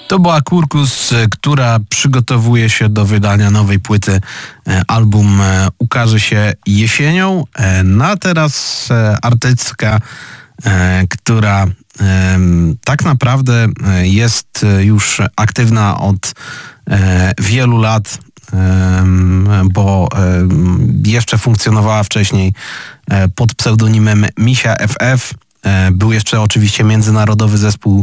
To była Kurkus, która przygotowuje się do wydania nowej płyty. Album ukaże się jesienią. No a teraz artystka, która tak naprawdę jest już aktywna od wielu lat, bo jeszcze funkcjonowała wcześniej pod pseudonimem Misia FF. Był jeszcze oczywiście międzynarodowy zespół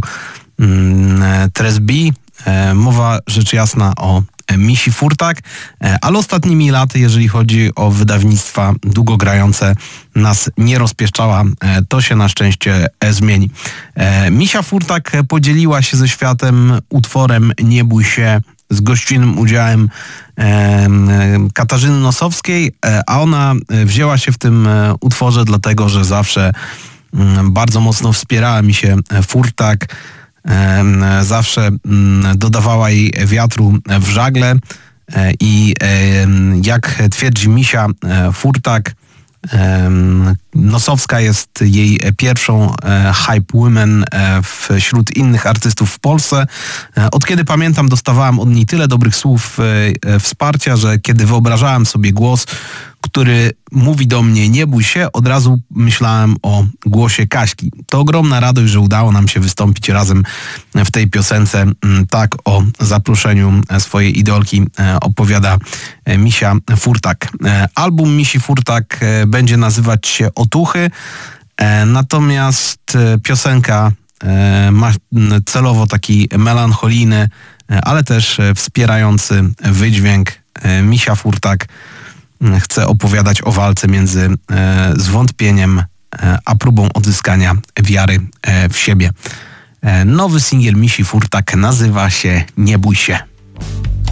Tres B. Mowa rzecz jasna o Misi Furtak, ale ostatnimi laty, jeżeli chodzi o wydawnictwa długogrające, nas nie rozpieszczała. To się na szczęście zmieni. Misia Furtak podzieliła się ze światem utworem Nie bój się z gościnnym udziałem Katarzyny Nosowskiej, a ona wzięła się w tym utworze dlatego, że zawsze bardzo mocno wspierała Misię Furtak. Zawsze dodawała jej wiatru w żagle i jak twierdzi Misia Furtak, Nosowska jest jej pierwszą hype woman wśród innych artystów w Polsce. Od kiedy pamiętam, dostawałam od niej tyle dobrych słów wsparcia, że kiedy wyobrażałem sobie głos, który mówi do mnie nie bój się, od razu myślałem o głosie Kaśki. To ogromna radość, że udało nam się wystąpić razem w tej piosence. Tak o zaproszeniu swojej idolki opowiada Misia Furtak. Album Misi Furtak będzie nazywać się Otuchy, natomiast piosenka ma celowo taki melancholijny, ale też wspierający wydźwięk. Misia Furtak chce opowiadać o walce między zwątpieniem a próbą odzyskania wiary w siebie. Nowy singiel Misi Furtak nazywa się Nie bój się.